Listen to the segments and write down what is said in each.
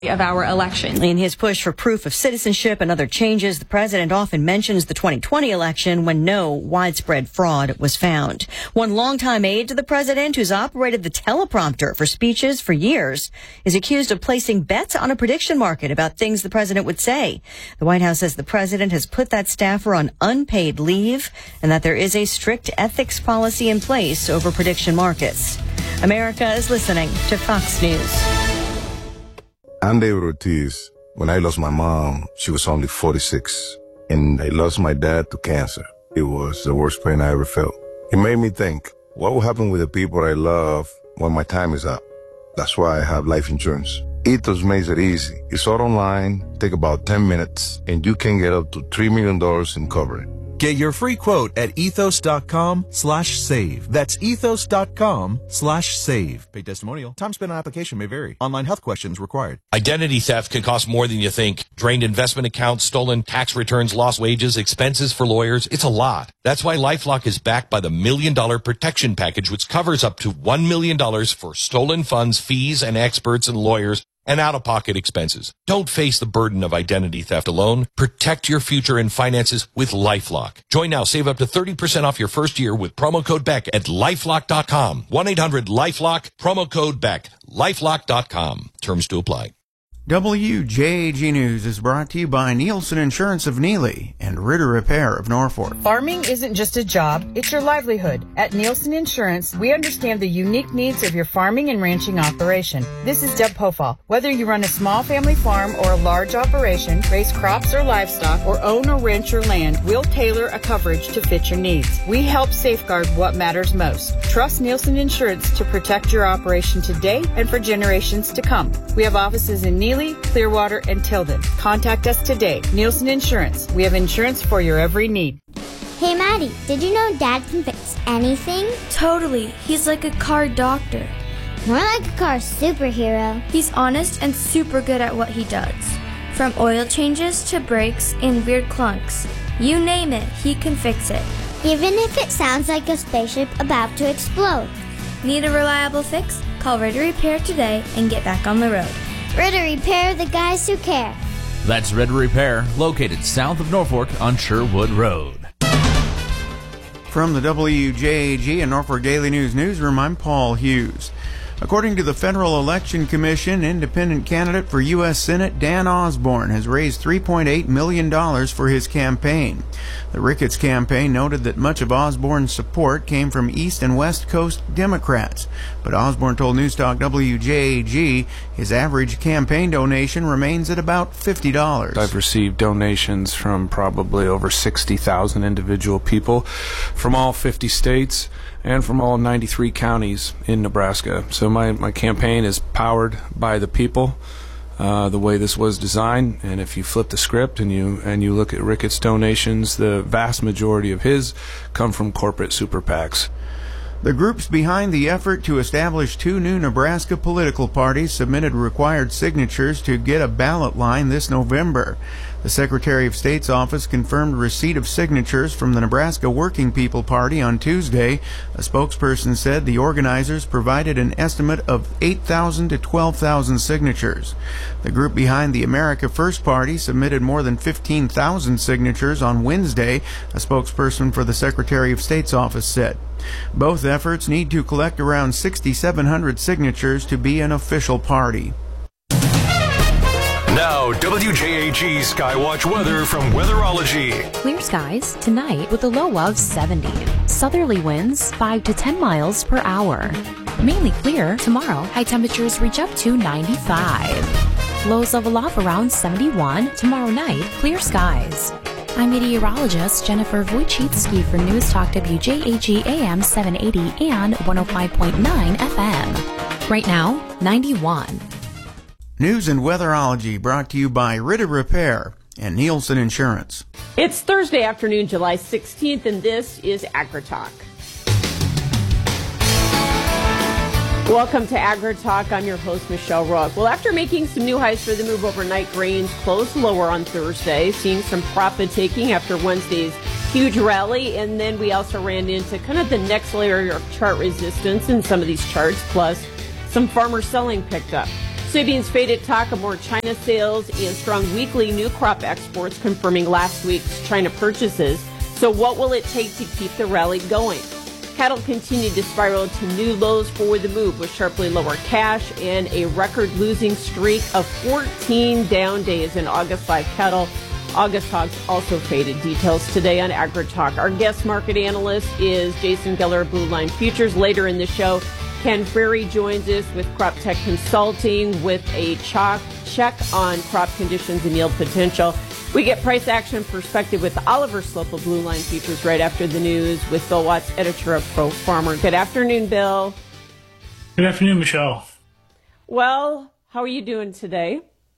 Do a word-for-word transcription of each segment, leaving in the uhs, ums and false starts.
of our election. In his push for proof of citizenship and other changes, the president often mentions the twenty twenty election when no widespread fraud was found. One longtime aide to the president, who's operated the teleprompter for speeches for years, is accused of placing bets on a prediction market about things the president would say. The White House says the president has put that staffer on unpaid leave and that there is a strict ethics policy in place over prediction markets. America is listening to Fox News. I'm David Ortiz. When I lost my mom, she was only forty-six, and I lost my dad to cancer. It was the worst pain I ever felt. It made me think, what will happen with the people I love when my time is up? That's why I have life insurance. Ethos makes it easy. It's all online, take about ten minutes, and you can get up to three million dollars in coverage. Get your free quote at ethos.com slash save. That's ethos.com slash save. Paid testimonial. Time spent on application may vary. Online health questions required. Identity theft can cost more than you think. Drained investment accounts, stolen tax returns, lost wages, expenses for lawyers. It's a lot. That's why LifeLock is backed by the Million Dollar Protection Package, which covers up to one million dollars for stolen funds, fees, and experts and lawyers, and out-of-pocket expenses. Don't face the burden of identity theft alone. Protect your future and finances with LifeLock. Join now. Save up to thirty percent off your first year with promo code Beck at lifelock dot com. one eight hundred lifelock, promo code Beck. lifelock dot com. Terms to apply. W J A G News is brought to you by Nielsen Insurance of Neely and Ritter Repair of Norfolk. Farming isn't just a job, it's your livelihood. At Nielsen Insurance, we understand the unique needs of your farming and ranching operation. This is Deb Pofall. Whether you run a small family farm or a large operation, raise crops or livestock, or own or rent your land, we'll tailor a coverage to fit your needs. We help safeguard what matters most. Trust Nielsen Insurance to protect your operation today and for generations to come. We have offices in Neely, Clearwater, and Tilden. Contact us today. Nielsen Insurance. We have insurance for your every need. Hey, Maddie, did you know Dad can fix anything? Totally. He's like a car doctor. More like a car superhero. He's honest and super good at what he does. From oil changes to brakes and weird clunks. You name it, he can fix it. Even if it sounds like a spaceship about to explode. Need a reliable fix? Call Ritter Repair today and get back on the road. Ritter Repair, the guys who care. That's Ritter Repair, located south of Norfolk on Sherwood Road. From the W J A G and Norfolk Daily News Newsroom, I'm Paul Hughes. According to the Federal Election Commission, independent candidate for U S Senate Dan Osborne has raised three point eight million dollars for his campaign. The Ricketts campaign noted that much of Osborne's support came from East and West Coast Democrats. But Osborne told Newstalk W J A G his average campaign donation remains at about fifty dollars. I've received donations from probably over sixty thousand individual people from all fifty states and from all ninety-three counties in Nebraska. So my, my campaign is powered by the people, uh, the way this was designed. And if you flip the script and you and you look at Ricketts' donations, the vast majority of his come from corporate super PACs. The groups behind the effort to establish two new Nebraska political parties submitted required signatures to get a ballot line this November. The Secretary of State's office confirmed receipt of signatures from the Nebraska Working People Party on Tuesday. A spokesperson said the organizers provided an estimate of eight thousand to twelve thousand signatures. The group behind the America First Party submitted more than fifteen thousand signatures on Wednesday, a spokesperson for the Secretary of State's office said. Both efforts need to collect around six thousand seven hundred signatures to be an official party. Now, W J A G Skywatch weather from Weatherology. Clear skies tonight with a low of seventy. Southerly winds five to ten miles per hour. Mainly clear tomorrow. High temperatures reach up to ninety-five. Lows level off around seventy-one. Tomorrow night, clear skies. I'm meteorologist Jennifer Wojcicki for News Talk W J A G A M seven eighty and one oh five point nine F M. Right now, ninety-one. News and Weatherology brought to you by Ritter Repair and Nielsen Insurance. It's Thursday afternoon, July sixteenth, and this is AgriTalk. Welcome to AgriTalk. I'm your host, Michelle Rook. Well, after making some new highs for the move overnight, grains closed lower on Thursday, seeing some profit taking after Wednesday's huge rally. And then we also ran into kind of the next layer of chart resistance in some of these charts, plus some farmer selling picked up. Soybeans faded talk of more China sales and strong weekly new crop exports confirming last week's China purchases. So what will it take to keep the rally going? Cattle continued to spiral to new lows for the move with sharply lower cash and a record-losing streak of fourteen down days in August live cattle. August hogs also faded. Details today on AgriTalk. Our guest market analyst is Jason Geller, Blue Line Futures. Later in the show, Ken Ferry joins us with Crop Tech Consulting with a chalk check on crop conditions and yield potential. We get price action perspective with Oliver Slope of Blue Line Futures right after the news with Bill Watts, editor of Pro Farmer. Good afternoon, Bill. Good afternoon, Michelle. Well, how are you doing today?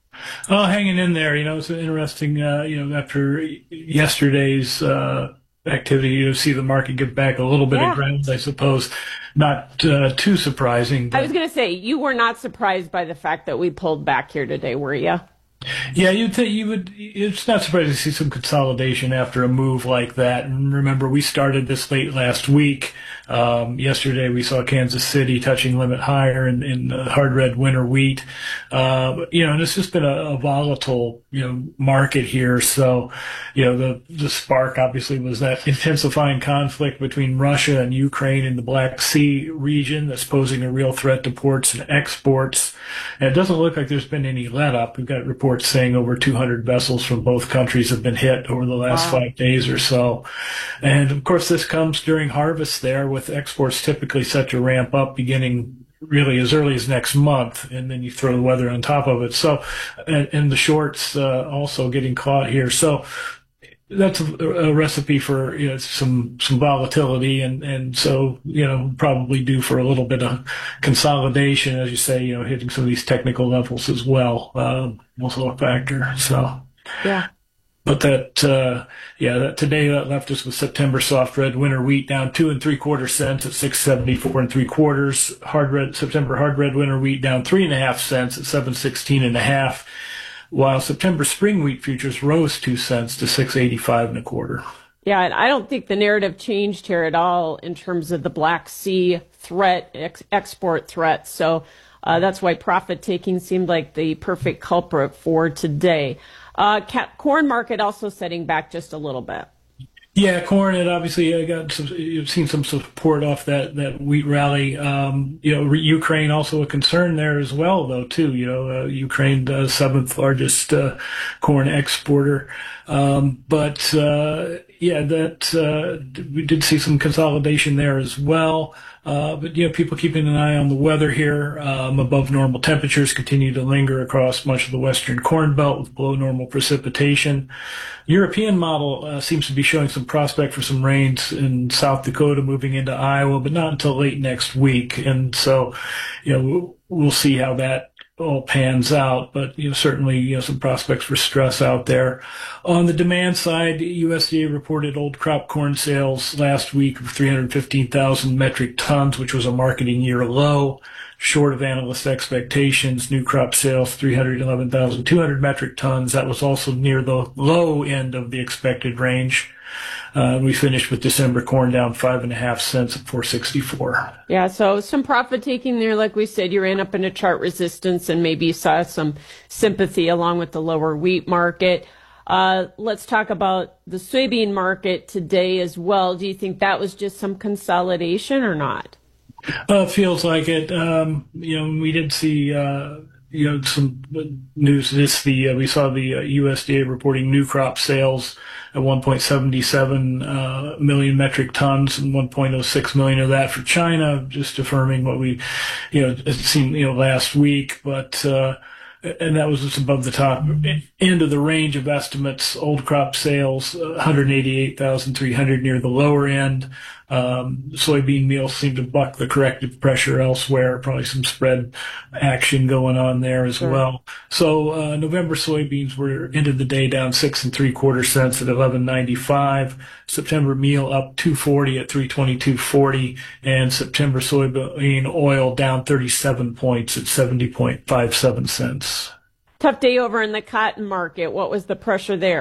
Oh, hanging in there. You know, it's interesting, uh, you know, after yesterday's uh, activity, you know, see the market get back a little bit yeah. of ground, I suppose. Not uh, too surprising. But... I was going to say, you were not surprised by the fact that we pulled back here today, were you? Yeah, you'd think you would. It's not surprising to see some consolidation after a move like that. And remember, we started this late last week. Um, yesterday, we saw Kansas City touching limit higher in, in uh, hard red winter wheat. Uh, you know, and it's just been a, a volatile, you know, market here. So, you know, the the spark obviously was that intensifying conflict between Russia and Ukraine in the Black Sea region that's posing a real threat to ports and exports. And it doesn't look like there's been any let up. We've got reports saying over two hundred vessels from both countries have been hit over the last wow. five days or so. And of course, this comes during harvest there, with exports typically set to ramp up beginning really as early as next month. And then you throw the weather on top of it. So, and, and the shorts uh, also getting caught here. So that's a, a recipe for, you know, some, some volatility. And, and so, you know, probably due for a little bit of consolidation, as you say, you know, hitting some of these technical levels as well. Um, also a factor. So, yeah. But that, uh, yeah, that today that left us with September soft red winter wheat down two and three quarter cents at six seventy four and three quarters. Hard red September hard red winter wheat down three and a half cents at seven sixteen and a half. While September spring wheat futures rose two cents to six eighty five and a quarter. Yeah, and I don't think the narrative changed here at all in terms of the Black Sea threat, ex- export threat. So uh, that's why profit taking seemed like the perfect culprit for today. Uh, cat, corn market also setting back just a little bit. Yeah, corn, it obviously uh, got some, you've seen some support off that, that wheat rally. Um, you know, Ukraine also a concern there as well, though, too. You know, uh, Ukraine, the seventh largest uh, corn exporter. Um, but, uh, yeah, that, uh, we did see some consolidation there as well. Uh, but, you know, people keeping an eye on the weather here. Um, above normal temperatures continue to linger across much of the western corn belt with below normal precipitation. European model uh, seems to be showing some prospect for some rains in South Dakota moving into Iowa, but not until late next week. And so, you know, we'll, we'll see how that all pans out, but you know, certainly, you know, some prospects for stress out there. On the demand side, U S D A reported old crop corn sales last week of three hundred fifteen thousand metric tons, which was a marketing year low, short of analyst expectations. New crop sales three hundred eleven thousand two hundred metric tons. That was also near the low end of the expected range. Uh, we finished with December corn down five and a half cents at four sixty-four. Yeah, so some profit taking there, like we said. You ran up into chart resistance and maybe saw some sympathy along with the lower wheat market. Uh, let's talk about the soybean market today as well. Do you think that was just some consolidation or not? Uh, feels like it. Um, you know, we did see. Uh, You know, some news. This the uh, we saw the uh, U S D A reporting new crop sales at one point seven seven uh, million metric tons, and one point oh six million of that for China, just affirming what we, you know, it seemed you know last week. But uh, and that was just above the top end of the range of estimates. Old crop sales uh, one hundred eighty-eight thousand three hundred near the lower end. Um, soybean meal seemed to buck the corrective pressure elsewhere. Probably some spread action going on there as sure. well. So, uh, November soybeans were ended the day down six and three quarter cents at eleven ninety-five. September meal up two forty at three twenty-two forty, and September soybean oil down thirty-seven points at seventy point five seven cents. Tough day over in the cotton market. What was the pressure there?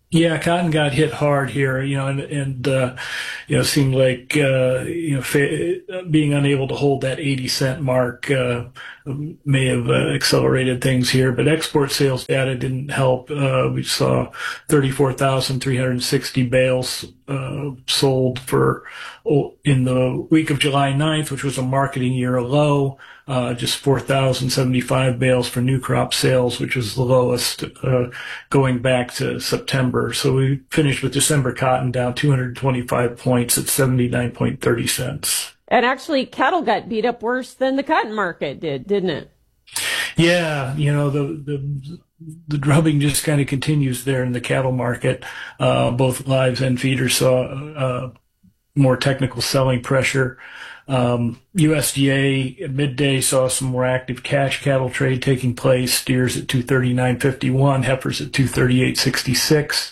Yeah, cotton got hit hard here, you know, and, and, uh, you know, seemed like, uh, you know, fa- being unable to hold that eighty cent mark, uh, may have uh, accelerated things here, but export sales data didn't help. Uh, we saw thirty-four thousand three hundred sixty bales, uh, sold for, in the week of July ninth, which was a marketing year low. Uh, just four thousand seventy-five bales for new crop sales, which was the lowest, uh, going back to September. So we finished with December cotton down two hundred twenty-five points at seventy-nine point three zero cents. And actually, cattle got beat up worse than the cotton market did, didn't it? Yeah, you know, the, the, the drubbing just kind of continues there in the cattle market. Uh, both lives and feeders saw, uh, more technical selling pressure. Um, U S D A at midday saw some more active cash cattle trade taking place. Steers at two thirty-nine fifty-one, heifers at two thirty-eight sixty-six.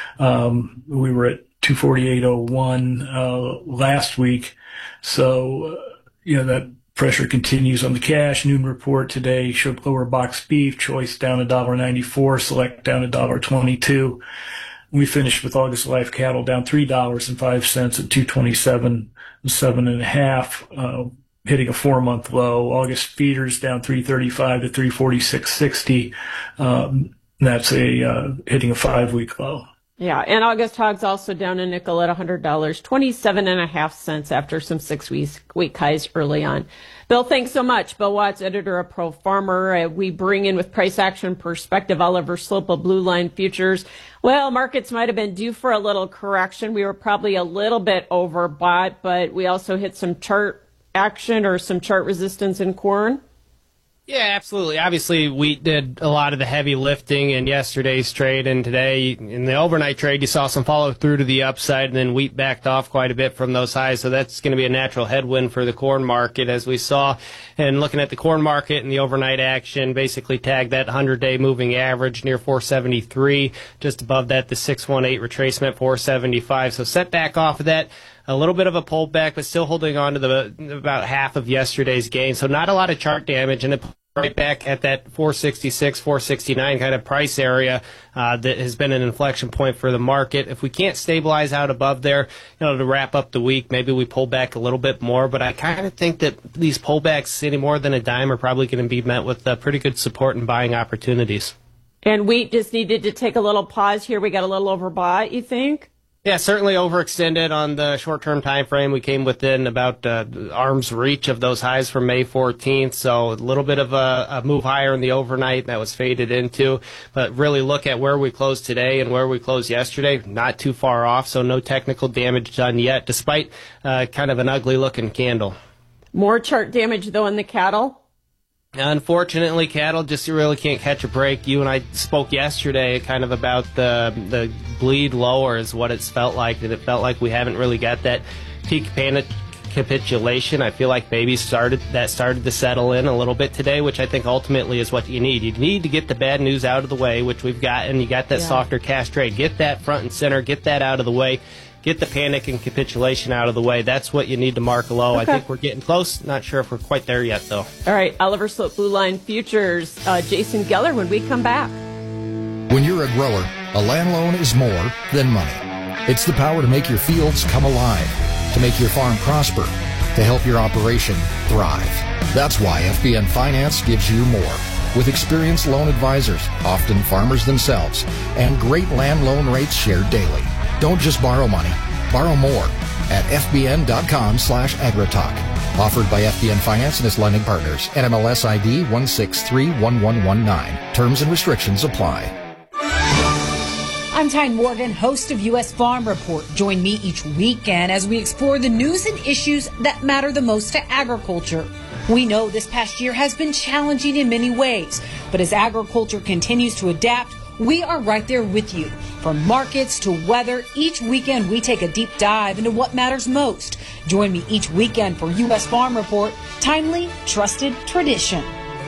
Um, we were at two forty-eight oh one, uh, last week. So, uh, you know, that pressure continues on the cash. Noon report today showed lower box beef, choice down one dollar ninety-four, select down one dollar twenty-two. We finished with August live cattle down three dollars and five cents at two twenty-seven seven and a half, uh, hitting a four month low. August feeders down three thirty-five to three forty-six sixty. Um, that's a, uh, hitting a five week low. Yeah. And August hogs also down a nickel at one hundred dollars, twenty-seven and a half cents after some six week, week highs early on. Bill, thanks so much. Bill Watts, editor of Pro Farmer. Uh, we bring in with price action perspective, Oliver Slope of Blue Line Futures. Well, markets might have been due for a little correction. We were probably a little bit overbought, but we also hit some chart action or some chart resistance in corn. Yeah, absolutely. Obviously, wheat did a lot of the heavy lifting in yesterday's trade, and today in the overnight trade, you saw some follow through to the upside, and then wheat backed off quite a bit from those highs. So that's going to be a natural headwind for the corn market, as we saw. And looking at the corn market and the overnight action, basically tagged that hundred-day moving average near four seventy-three, just above that the six eighteen retracement four seventy-five. So set back off of that. A little bit of a pullback, but still holding on to the about half of yesterday's gain. So not a lot of chart damage, and it right back at that four sixty-six, four sixty-nine kind of price area uh, that has been an inflection point for the market. If we can't stabilize out above there, you know, to wrap up the week, maybe we pull back a little bit more. But I kind of think that these pullbacks, any more than a dime, are probably going to be met with uh, pretty good support and buying opportunities. And wheat just needed to take a little pause here. We got a little overbought, you think? Yeah, certainly overextended on the short-term time frame. We came within about uh, arm's reach of those highs from May fourteenth, so a little bit of a, a move higher in the overnight that was faded into. But really look at where we closed today and where we closed yesterday, not too far off, so no technical damage done yet, despite uh, kind of an ugly-looking candle. More chart damage, though, in the cattle? Unfortunately, cattle just really can't catch a break. You and I spoke yesterday kind of about the the bleed lower is what it's felt like, and it felt like we haven't really got that peak panic capitulation. I feel like maybe started that started to settle in a little bit today, which I think ultimately is what you need. You need to get the bad news out of the way, which we've got, and you got that yeah. softer cash trade. Get that front and center, get that out of the way. Get the panic and capitulation out of the way. That's what you need to mark low. Okay. I think we're getting close. Not sure if we're quite there yet, though. All right, Oliver Slope, Blue Line Futures. Uh, Jason Geller, when we come back. When you're a grower, a land loan is more than money. It's the power to make your fields come alive, to make your farm prosper, to help your operation thrive. That's why F B N Finance gives you more. With experienced loan advisors, often farmers themselves, and great land loan rates shared daily. Don't just borrow money, borrow more at fbn.com slash agritalk. Offered by F B N Finance and its lending partners. N M L S I D one six three one one one nine. Terms and restrictions apply. I'm Tyne Morgan, host of U S Farm Report. Join me each weekend as we explore the news and issues that matter the most to agriculture. We know this past year has been challenging in many ways, but as agriculture continues to adapt, we are right there with you. From markets to weather, each weekend we take a deep dive into what matters most. Join me each weekend for U S Farm Report, timely, trusted tradition.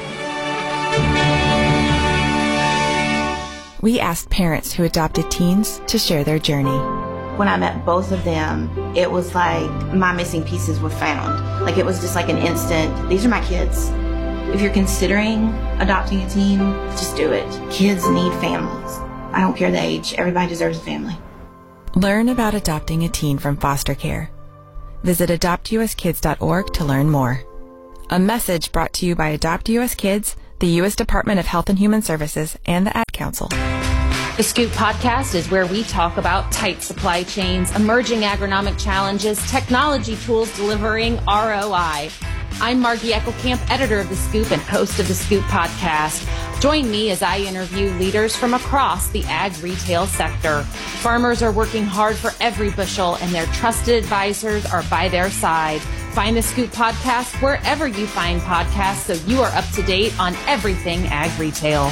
We asked parents who adopted teens to share their journey. When I met both of them, it was like my missing pieces were found. Like it was just like an instant, these are my kids. If you're considering adopting a teen, just do it. Kids need families. I don't care the age. Everybody deserves a family. Learn about adopting a teen from foster care. Visit adopt u s kids dot org to learn more. A message brought to you by Adopt U S Kids, the U S Department of Health and Human Services, and the Ad Council. The Scoop Podcast is where we talk about tight supply chains, emerging agronomic challenges, technology tools delivering R O I. I'm Margie Eckelkamp, editor of The Scoop and host of The Scoop Podcast. Join me as I interview leaders from across the ag retail sector. Farmers are working hard for every bushel, and their trusted advisors are by their side. Find The Scoop Podcast wherever you find podcasts so you are up to date on everything ag retail.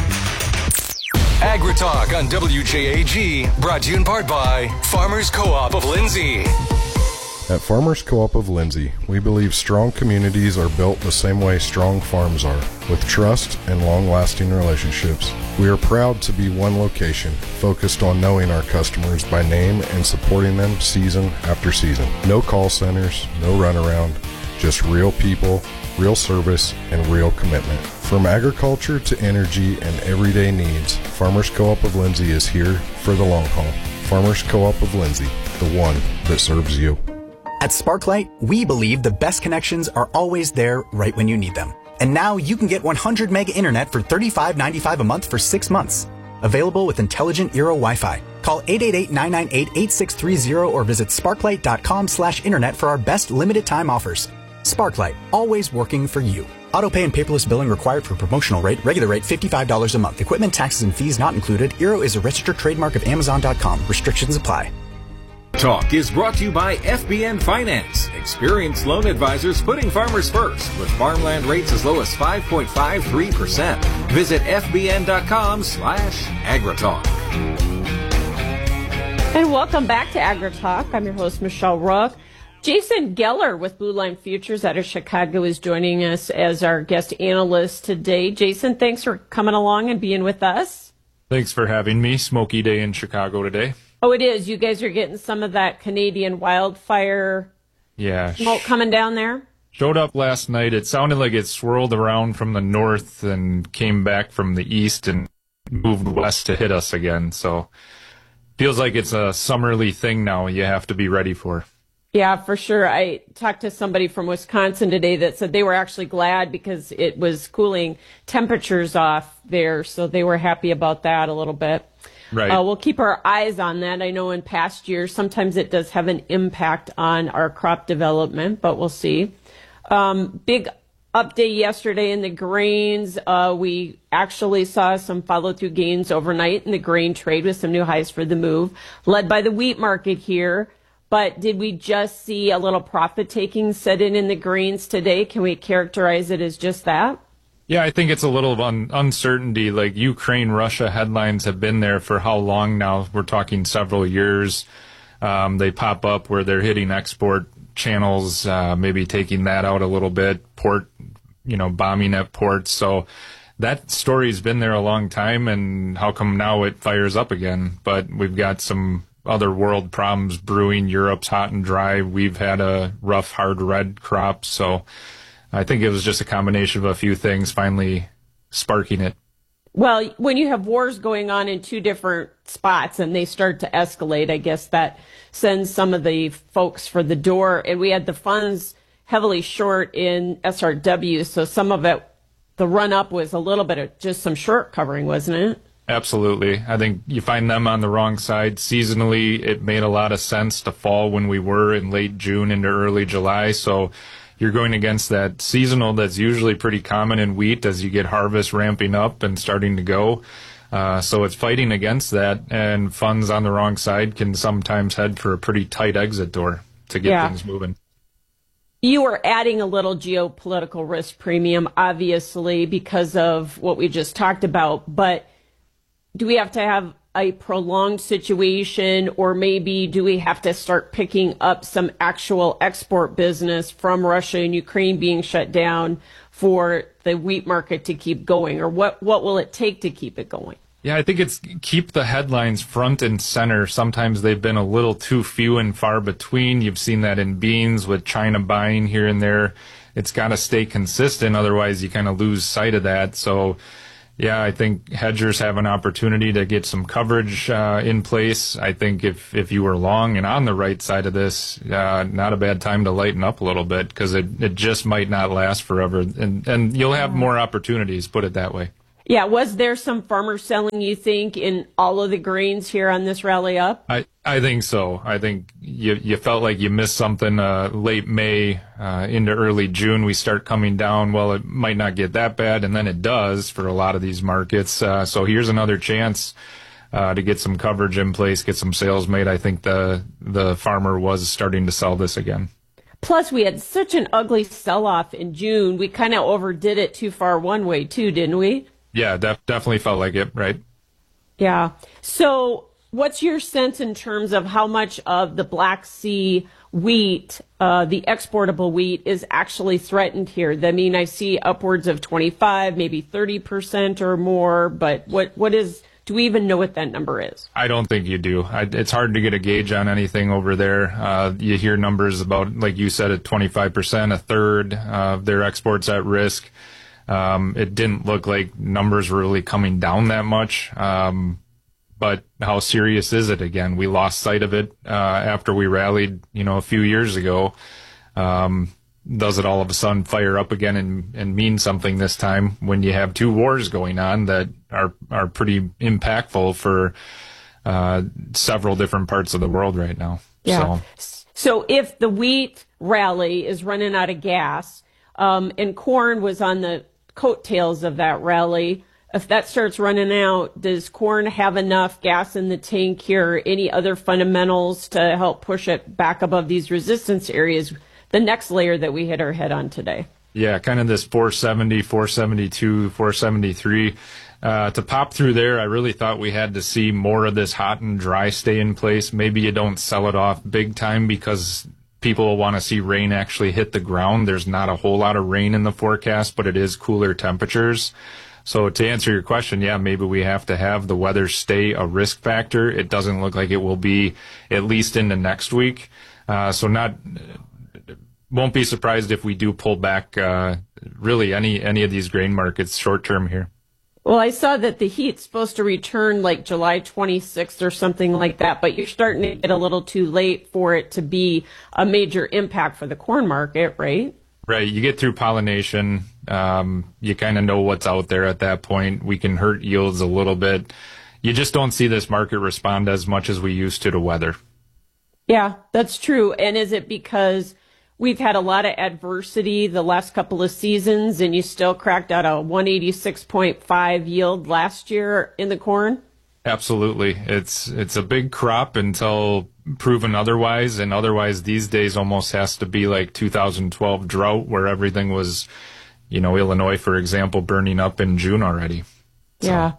AgriTalk on W J A G, brought to you in part by Farmers Co-op of Lindsay. At Farmers Co-op of Lindsay, we believe strong communities are built the same way strong farms are, with trust and long-lasting relationships. We are proud to be one location, focused on knowing our customers by name and supporting them season after season. No call centers, no runaround, just real people, real service, and real commitment. From agriculture to energy and everyday needs, Farmers Co-op of Lindsay is here for the long haul. Farmers Co-op of Lindsay, the one that serves you. At Sparklight, we believe the best connections are always there right when you need them. And now you can get one hundred meg internet for thirty-five ninety-five a month for six months. Available with intelligent Eero Wi-Fi. Call eight eight eight, nine nine eight, eight six three zero or visit sparklight.com slash internet for our best limited time offers. Sparklight, always working for you. Autopay and paperless billing required for promotional rate. Regular rate fifty-five dollars a month. Equipment, taxes, and fees not included. Eero is a registered trademark of Amazon dot com. Restrictions apply. Talk is brought to you by F B N Finance. Experienced loan advisors putting farmers first with farmland rates as low as five point five three percent. Visit fbn.com slash agritalk. And welcome back to AgriTalk. I'm your host, Michelle Rook. Jason Geller with Blue Line Futures out of Chicago is joining us as our guest analyst today. Jason, thanks for coming along and being with us. Thanks for having me. Smoky day in Chicago today. Oh, it is. You guys are getting some of that Canadian wildfire yeah, smoke coming down there? Showed up last night. It sounded like it swirled around from the north and came back from the east and moved west to hit us again. So feels like it's a summerly thing now you have to be ready for. Yeah, for sure. I talked to somebody from Wisconsin today that said they were actually glad because it was cooling temperatures off there. So they were happy about that a little bit. Right. Uh, we'll keep our eyes on that. I know in past years, sometimes it does have an impact on our crop development, but we'll see. Um, big update yesterday in the grains. Uh, we actually saw some follow-through gains overnight in the grain trade with some new highs for the move, led by the wheat market here. But did we just see a little profit taking set in in the grains today? Can we characterize it as just that? Yeah, I think it's a little of un- uncertainty. Like Ukraine-Russia headlines have been there for how long now? We're talking several years. Um, they pop up where they're hitting export channels, uh, maybe taking that out a little bit, port, you know, bombing at ports. So that story's been there a long time, and how come now it fires up again? But we've got some other world problems brewing. Europe's hot and dry. We've had a rough, hard red crop, so I think it was just a combination of a few things finally sparking it. Well, when you have wars going on in two different spots and they start to escalate, I guess that sends some of the folks for the door. And we had the funds heavily short in S R W, so some of it, the run-up was a little bit of just some short covering, wasn't it? Absolutely. I think you find them on the wrong side. Seasonally, it made a lot of sense to fall when we were in late June into early July, so you're going against that seasonal that's usually pretty common in wheat as you get harvest ramping up and starting to go. Uh, so it's fighting against that, and funds on the wrong side can sometimes head for a pretty tight exit door to get yeah. things moving. You are adding a little geopolitical risk premium, obviously, because of what we just talked about. But do we have to have a prolonged situation, or maybe do we have to start picking up some actual export business from Russia and Ukraine being shut down for the wheat market to keep going? Or what, what will it take to keep it going? Yeah, I think it's keep the headlines front and center. Sometimes they've been a little too few and far between. You've seen that in beans with China buying here and there. It's got to stay consistent, otherwise you kind of lose sight of that. So Yeah, I think hedgers have an opportunity to get some coverage uh, in place. I think if, if you were long and on the right side of this, uh, not a bad time to lighten up a little bit because it, it just might not last forever. And, and you'll have more opportunities, put it that way. Yeah, was there some farmer selling, you think, in all of the grains here on this rally up? I, I think so. I think you you felt like you missed something uh, late May uh, into early June. We start coming down. Well, it might not get that bad, and then it does for a lot of these markets. Uh, so here's another chance uh, to get some coverage in place, get some sales made. I think the the farmer was starting to sell this again. Plus, we had such an ugly sell-off in June. We kind of overdid it too far one way, too, didn't we? Yeah, def- definitely felt like it, right? Yeah. So what's your sense in terms of how much of the Black Sea wheat, uh, the exportable wheat, is actually threatened here? I mean, I see upwards of twenty-five, maybe thirty percent or more, but what what is, do we even know what that number is? I don't think you do. I, it's hard to get a gauge on anything over there. Uh, you hear numbers about, like you said, at twenty-five percent, a third of their exports at risk. Um, it didn't look like numbers were really coming down that much. Um, but how serious is it again? We lost sight of it, uh, after we rallied, you know, a few years ago. Um, does it all of a sudden fire up again and, and mean something this time when you have two wars going on that are, are pretty impactful for, uh, several different parts of the world right now? Yeah. So, so if the wheat rally is running out of gas, um, and corn was on the coattails of that rally, if that starts running out, does corn have enough gas in the tank here, any other fundamentals to help push it back above these resistance areas, the next layer that we hit our head on today? Yeah, kind of this four seventy, four seventy-two, four seventy-three. Uh, to pop through there, I really thought we had to see more of this hot and dry stay in place. Maybe you don't sell it off big time because people want to see rain actually hit the ground. There's not a whole lot of rain in the forecast, but it is cooler temperatures. So to answer your question, yeah, maybe we have to have the weather stay a risk factor. It doesn't look like it will be at least into next week. Uh, so not, won't be surprised if we do pull back, uh, really any, any of these grain markets short term here. Well, I saw that the heat's supposed to return like July twenty-sixth or something like that, but you're starting to get a little too late for it to be a major impact for the corn market, right? Right. You get through pollination. Um, you kind of know what's out there at that point. We can hurt yields a little bit. You just don't see this market respond as much as we used to to weather. Yeah, that's true. And is it because we've had a lot of adversity the last couple of seasons and you still cracked out a one eighty-six point five yield last year in the corn? Absolutely. It's it's a big crop until proven otherwise, and otherwise these days almost has to be like two thousand twelve drought where everything was, you know, Illinois, for example, burning up in June already. So. Yeah.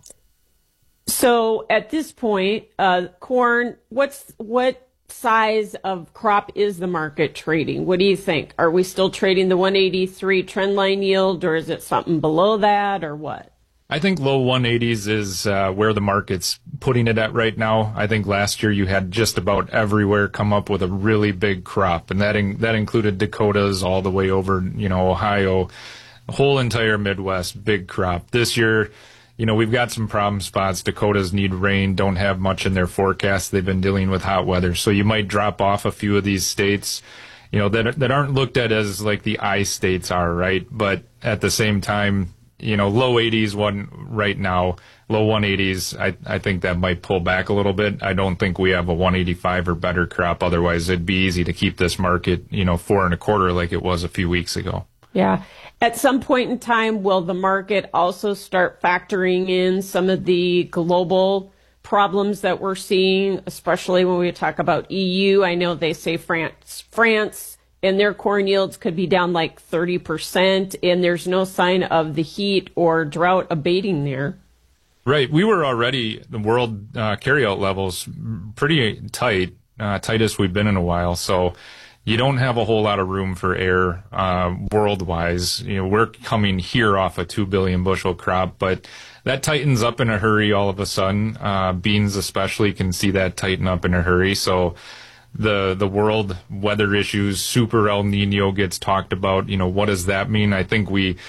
So at this point, uh, corn, what's what size of crop is the market trading? What do you think? Are we still trading the one eighty-three trendline yield, or is it something below that, or what? I think low one eighties is uh, where the market's putting it at right now. I think last year you had just about everywhere come up with a really big crop, and that in, that included Dakotas all the way over, you know, Ohio, the whole entire Midwest, big crop. This year, you know, we've got some problem spots. Dakotas need rain, don't have much in their forecast. They've been dealing with hot weather, so you might drop off a few of these states, you know, that that aren't looked at as like the I states are, right? But at the same time, you know, low eighties one right now, low one eighties, I, I think that might pull back a little bit. I don't think we have a one eighty-five or better crop. Otherwise, it'd be easy to keep this market, you know, four and a quarter like it was a few weeks ago. Yeah. At some point in time, will the market also start factoring in some of the global problems that we're seeing, especially when we talk about E U? I know they say France, France, and their corn yields could be down like thirty percent, and there's no sign of the heat or drought abating there. Right. We were already, the world uh, carryout levels pretty tight, uh, tightest we've been in a while. So you don't have a whole lot of room for error uh, world-wise. You know, we're coming here off a two billion bushel crop, but that tightens up in a hurry all of a sudden. Uh, beans especially can see that tighten up in a hurry. So the the world weather issues, super El Nino gets talked about. You know, what does that mean? I think we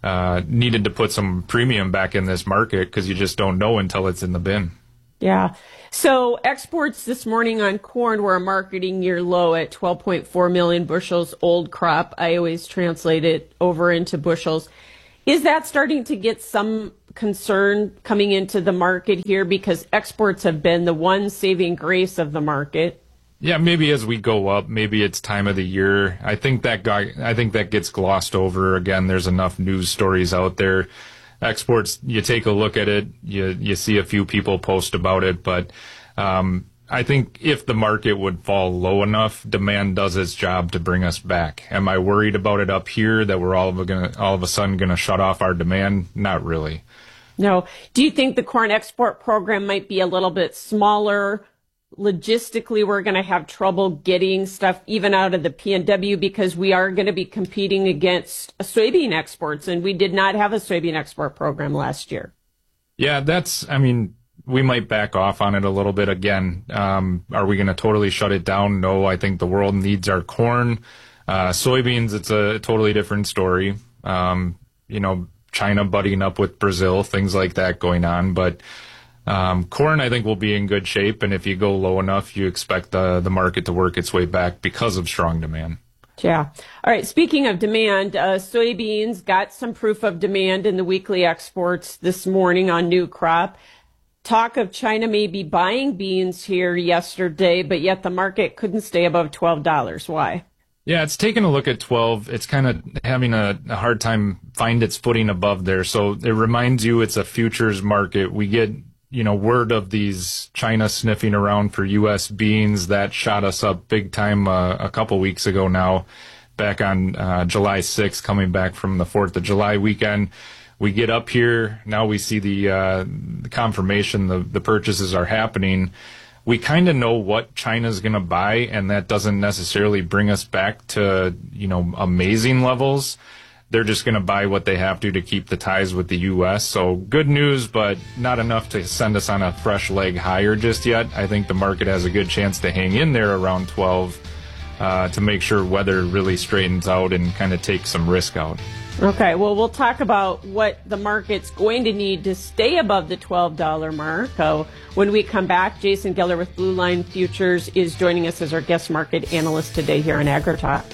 uh, needed to put some premium back in this market because you just don't know until it's in the bin. Yeah. So exports this morning on corn were a marketing year low at twelve point four million bushels old crop. I always translate it over into bushels. Is that starting to get some concern coming into the market here because exports have been the one saving grace of the market? Yeah, maybe as we go up, maybe it's time of the year. I think that guy, I think that gets glossed over. Again, there's enough news stories out there. Exports, you take a look at it, you you see a few people post about it, but um, I think if the market would fall low enough, demand does its job to bring us back. Am I worried about it up here that we're all of a gonna all of a sudden going to shut off our demand? Not really. No. Do you think the corn export program might be a little bit smaller? Logistically, we're going to have trouble getting stuff even out of the P N W because we are going to be competing against soybean exports, and we did not have a soybean export program last year. Yeah, that's, I mean, we might back off on it a little bit again. Um, are we going to totally shut it down? No, I think the world needs our corn. Uh, soybeans, it's a totally different story. Um, you know, China buddying up with Brazil, things like that going on, but Um, corn, I think, will be in good shape, and if you go low enough, you expect the, the market to work its way back because of strong demand. Yeah. All right. Speaking of demand, uh, soybeans got some proof of demand in the weekly exports this morning on new crop. Talk of China maybe buying beans here yesterday, but yet the market couldn't stay above twelve dollars. Why? Yeah, it's taking a look at twelve. It's kind of having a, a hard time find its footing above there. So it reminds you it's a futures market. We get you know, word of these China sniffing around for U S beans that shot us up big time uh, a couple weeks ago now, back on uh, July sixth, coming back from the fourth of July weekend. We get up here, now we see the, uh, the confirmation, the, the purchases are happening. We kind of know what China's going to buy, and that doesn't necessarily bring us back to, you know, amazing levels. They're just going to buy what they have to to keep the ties with the U S. So good news, but not enough to send us on a fresh leg higher just yet. I think the market has a good chance to hang in there around twelve uh, to make sure weather really straightens out and kind of take some risk out. Okay, well, we'll talk about what the market's going to need to stay above the twelve dollars mark. Uh, when we come back, Jason Geller with Blue Line Futures is joining us as our guest market analyst today here on AgriTalk.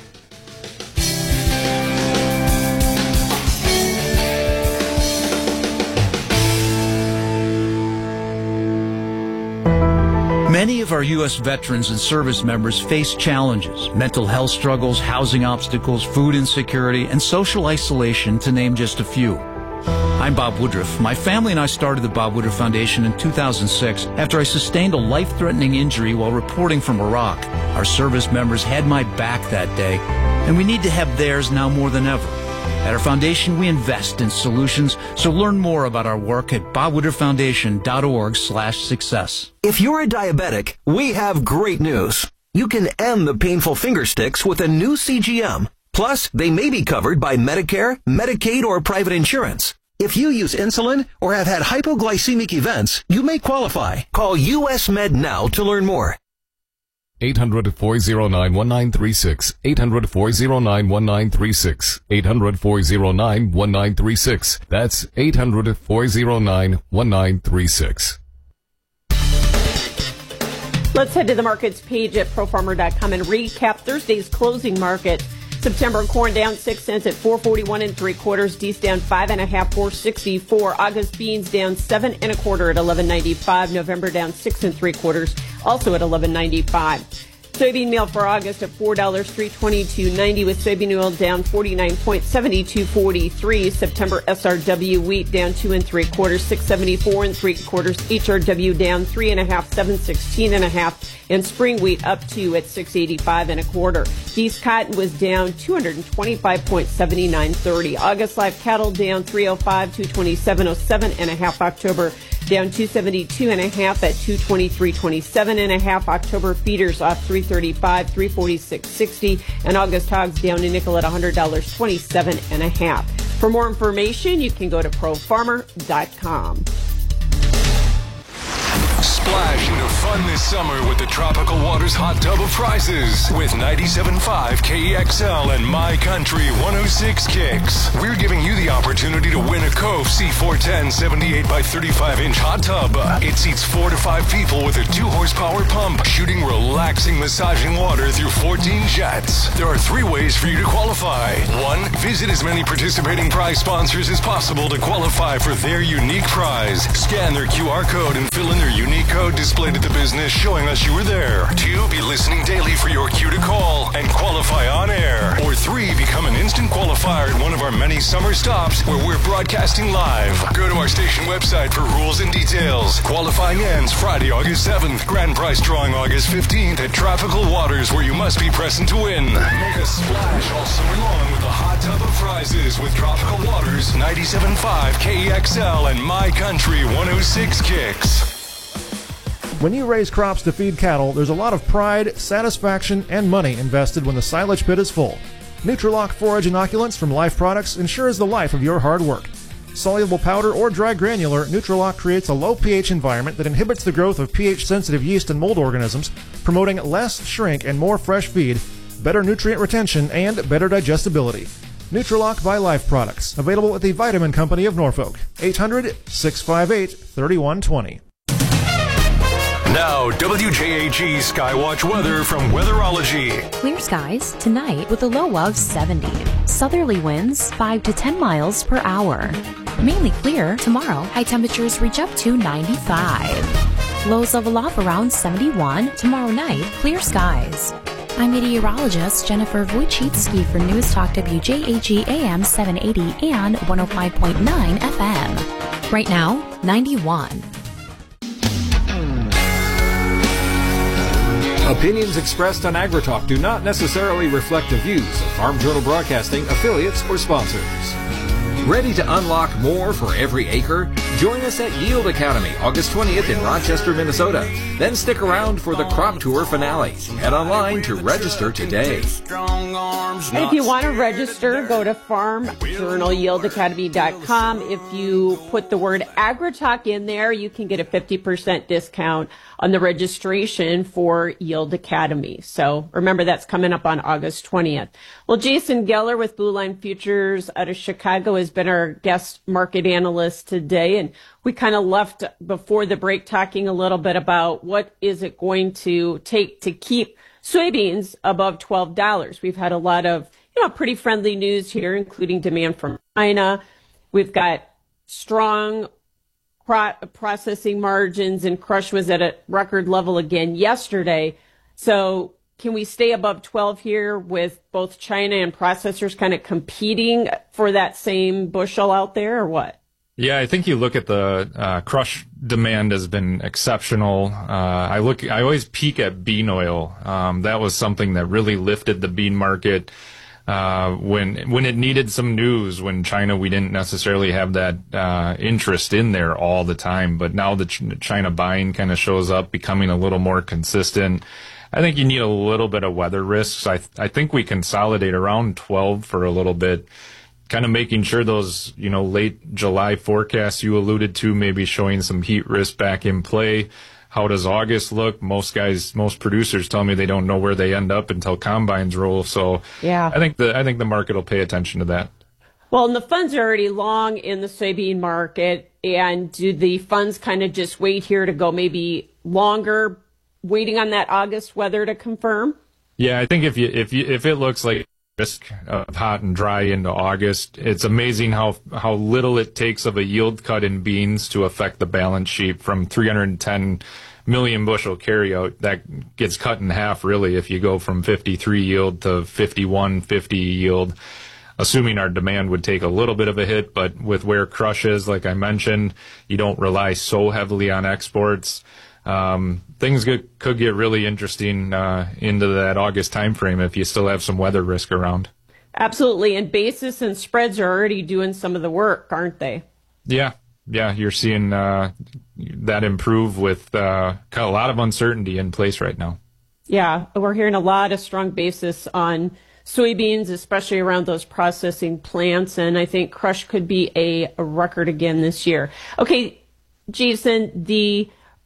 Many of our U S veterans and service members face challenges, mental health struggles, housing obstacles, food insecurity, and social isolation, to name just a few. I'm Bob Woodruff. My family and I started the Bob Woodruff Foundation in two thousand six after I sustained a life-threatening injury while reporting from Iraq. Our service members had my back that day, and we need to have theirs now more than ever. At our foundation, we invest in solutions, so learn more about our work at bob woodruff foundation dot org slash success. If you're a diabetic, we have great news. You can end the painful finger sticks with a new C G M. Plus, they may be covered by Medicare, Medicaid, or private insurance. If you use insulin or have had hypoglycemic events, you may qualify. Call U S Med now to learn more. eight hundred, four oh nine, one nine three six. eight hundred, four oh nine, one nine three six. eight hundred, four oh nine, one nine three six. That's eight hundred, four oh nine, one nine three six. Let's head to the markets page at pro farmer dot com and recap Thursday's closing market. September corn down six cents at four forty-one and three quarters. Dees down five and a half, four sixty-four. August beans down seven and a quarter at eleven ninety-five. November down six and three quarters, also at eleven ninety-five. Soybean meal for August at four dollars, three twenty-two ninety, with soybean oil down forty-nine point seven two four three. September S R W wheat down two and three quarters, six seventy-four and three quarters. H R W down three and a half, seven sixteen and a half, and spring wheat up two at six eighty-five and a quarter. East cotton was down two twenty-five point seven nine three. August live cattle down three oh five, two twenty-seven oh seven and a half. October down two seventy-two and a half at two twenty-three twenty-seven and a half. October feeders off three thirty-five, three forty-six sixty, and August hogs down a nickel at one hundred dollars twenty-seven and a half. For more information, you can go to pro farmer dot com. Splash into fun this summer with the Tropical Waters Hot Tub of Prizes with ninety-seven point five K E X L and My Country one oh six Kicks. We're giving you the opportunity to win a Cove C four ten seventy-eight by thirty-five inch hot tub. It seats four to five people with a two horsepower pump, shooting relaxing, massaging water through fourteen jets. There are three ways for you to qualify. One, visit as many participating prize sponsors as possible to qualify for their unique prize. Scan their Q R code and fill in their unique code displayed at the business showing us you were there. Two, be listening daily for your cue to call and qualify on air. Or three, become an instant qualifier at one of our many summer stops where we're broadcasting live. Go to our station website for rules and details. Qualifying ends Friday, August seventh. Grand prize drawing August fifteenth at Tropical Waters, where you must be present to win. Make a splash all summer long with the hot tub of prizes with Tropical Waters, ninety-seven point five K E X L and My Country one oh six Kicks. When you raise crops to feed cattle, there's a lot of pride, satisfaction, and money invested when the silage pit is full. Nutrilock forage inoculants from Life Products ensures the life of your hard work. Soluble powder or dry granular, Nutrilock creates a low pH environment that inhibits the growth of pH-sensitive yeast and mold organisms, promoting less shrink and more fresh feed, better nutrient retention, and better digestibility. Nutrilock by Life Products, available at the Vitamin Company of Norfolk, eight hundred, six five eight, three one two zero. Now, W J A G Skywatch weather from Weatherology. Clear skies tonight with a low of seventy. Southerly winds five to ten miles per hour. Mainly clear tomorrow. High temperatures reach up to ninety-five. Lows level off around seventy-one. Tomorrow night, clear skies. I'm meteorologist Jennifer Wojcicki for News Talk W J A G A M seven eighty and one oh five point nine F M. Right now, ninety-one. Opinions expressed on AgriTalk do not necessarily reflect the views of Farm Journal Broadcasting, affiliates, or sponsors. Ready to unlock more for every acre? Join us at Yield Academy, August twentieth in Rochester, Minnesota. Then stick around for the Crop Tour finale. Head online to register today. And if you want to register, go to farm journal yield academy dot com. If you put the word AgriTalk in there, you can get a fifty percent discount on the registration for Yield Academy. So remember, that's coming up on August twentieth. Well, Jason Geller with Blue Line Futures out of Chicago has been our guest market analyst today. And we kind of left before the break talking a little bit about what is it going to take to keep soybeans above twelve dollars. We've had a lot of, you know, pretty friendly news here, including demand from China. We've got strong pro- processing margins, and crush was at a record level again yesterday. So can we stay above twelve here with both China and processors kind of competing for that same bushel out there, or what? Yeah, I think you look at the uh, crush demand has been exceptional. Uh, I look, I always peek at bean oil. Um, that was something that really lifted the bean market uh, when when it needed some news. When China, we didn't necessarily have that uh, interest in there all the time, but now the Ch- China buying kind of shows up, becoming a little more consistent. I think you need a little bit of weather risks. I th- I think we consolidate around twelve for a little bit. Kind of making sure those, you know, late July forecasts you alluded to, maybe showing some heat risk back in play. How does August look? Most guys, most producers tell me they don't know where they end up until combines roll. So yeah, I think the I think the market will pay attention to that. Well, and the funds are already long in the soybean market. And do the funds kind of just wait here to go maybe longer, waiting on that August weather to confirm? Yeah, I think if you if you if it looks like risk of hot and dry into August, it's amazing how how little it takes of a yield cut in beans to affect the balance sheet. From three hundred ten million bushel carryout, that gets cut in half really if you go from fifty-three yield to fifty-one fifty yield, assuming our demand would take a little bit of a hit. But with where crush is, like I mentioned, you don't rely so heavily on exports. Um, things get, could get really interesting uh, into that August timeframe if you still have some weather risk around. Absolutely. And basis and spreads are already doing some of the work, aren't they? Yeah. Yeah. You're seeing uh, that improve with uh, a lot of uncertainty in place right now. Yeah. We're hearing a lot of strong basis on soybeans, especially around those processing plants. And I think crush could be a, a record again this year. Okay, Jason, the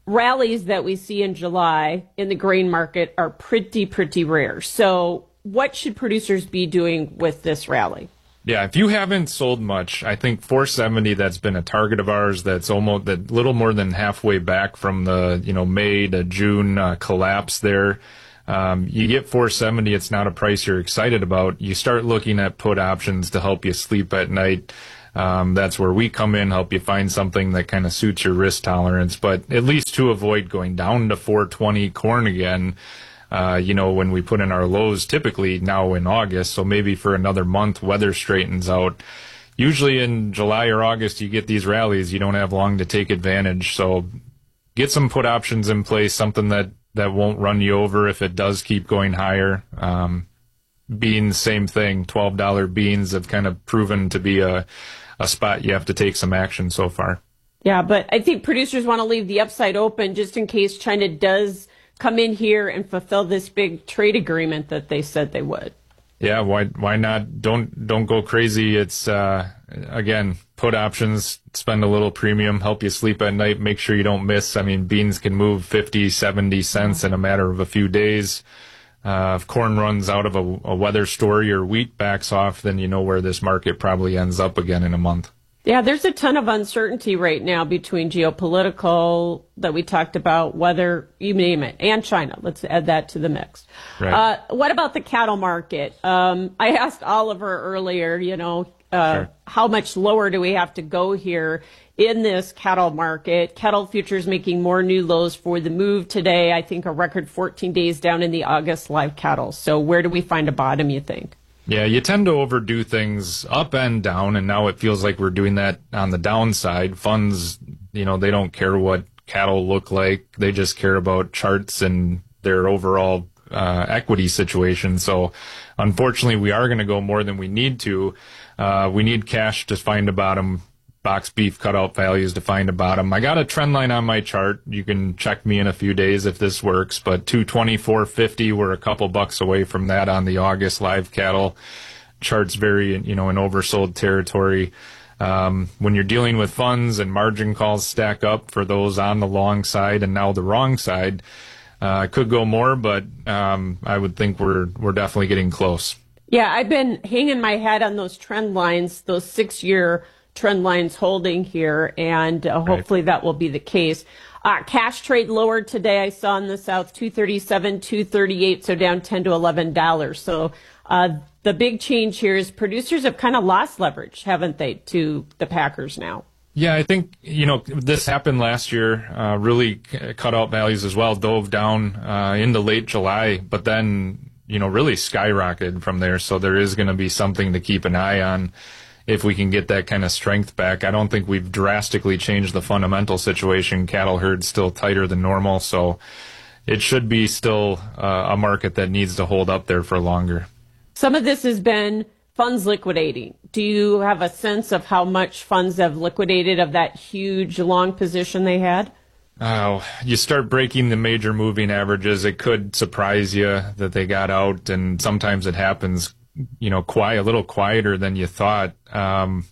rallies that we see in July in the grain market are pretty, pretty rare. So what should producers be doing with this rally? Yeah, if you haven't sold much, I think four seventy, that's been a target of ours. That's almost that little more than halfway back from the, you know, May to June uh, collapse there. Um, you get four seventy, it's not a price you're excited about. You start looking at put options to help you sleep at night. Um, that's where we come in, help you find something that kind of suits your risk tolerance. But at least to avoid going down to four twenty corn again, uh, you know, when we put in our lows typically now in August. So maybe for another month, weather straightens out. Usually in July or August, you get these rallies. You don't have long to take advantage. So get some put options in place, something that, that won't run you over if it does keep going higher. Um, beans, same thing. twelve dollar beans have kind of proven to be a, a spot you have to take some action so far. Yeah, but I think producers want to leave the upside open just in case China does come in here and fulfill this big trade agreement that they said they would. Yeah, why why not? Don't don't go crazy. It's uh, again, put options, spend a little premium, help you sleep at night, make sure you don't miss. I mean, beans can move fifty, seventy cents in a matter of a few days. Uh, if corn runs out of a, a weather story or wheat backs off, then you know where this market probably ends up again in a month. Yeah, there's a ton of uncertainty right now between geopolitical that we talked about, weather, you name it, and China. Let's add that to the mix. Right. Uh, what about the cattle market? Um, I asked Oliver earlier, you know, uh, Sure. how much lower do we have to go here in this cattle market? Cattle futures making more new lows for the move today. I think a record fourteen days down in the August live cattle. So where do we find a bottom, you think? Yeah, you tend to overdo things up and down, and now it feels like we're doing that on the downside. Funds, you know, they don't care what cattle look like. They just care about charts and their overall uh, equity situation. So unfortunately, we are going to go more than we need to. Uh, we need cash to find a bottom, box beef cutout values to find a bottom. I got a trend line on my chart. You can check me in a few days if this works, but two twenty-four fifty, we're a couple bucks away from that on the August live cattle. Chart's very, you know, in oversold territory. Um, when you're dealing with funds and margin calls stack up for those on the long side and now the wrong side, uh, could go more, but um, I would think we're we're definitely getting close. Yeah, I've been hanging my head on those trend lines, those six-year trend lines holding here, and uh, hopefully right. that will be the case. Uh, cash trade lowered today. I saw in the South two thirty-seven, two thirty-eight, so down ten to eleven dollars. So uh, the big change here is producers have kind of lost leverage, haven't they, to the packers now? Yeah, I think, you know, this happened last year, uh, really cut out values as well, dove down uh, into late July, but then, you know, really skyrocketed from there. So there is going to be something to keep an eye on if we can get that kind of strength back. I don't think we've drastically changed the fundamental situation. Cattle herd's still tighter than normal, so it should be still uh, a market that needs to hold up there for longer. Some of this has been funds liquidating. Do you have a sense of how much funds have liquidated of that huge long position they had? Oh, you start breaking the major moving averages, it could surprise you that they got out, and sometimes it happens, you know, quiet, a little quieter than you thought. Um,